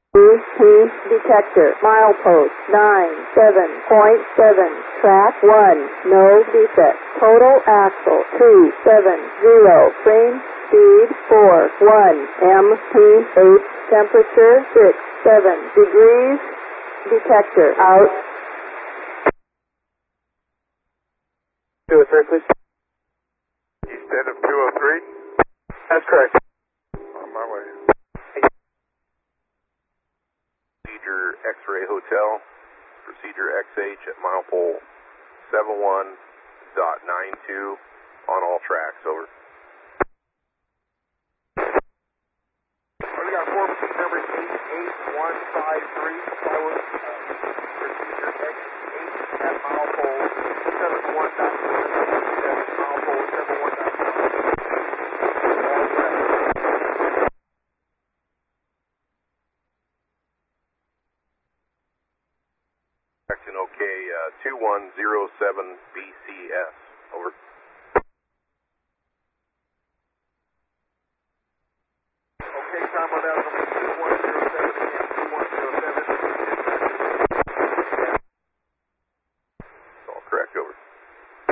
ET detector, milepost 97.7, track 1, no defect, total axle 270, frame speed 41, MPH, temperature 67 degrees, detector out. 203, please. East end of 203? That's correct. On my way. Procedure X-Ray Hotel, Procedure XH at milepole 71.92 on all tracks, over. We got 4 procedure number 88153, follow Procedure XH at milepole 71.92 at milepole 71.92. Action OK, 2107 BCS, over. Okay, Tom, we're down.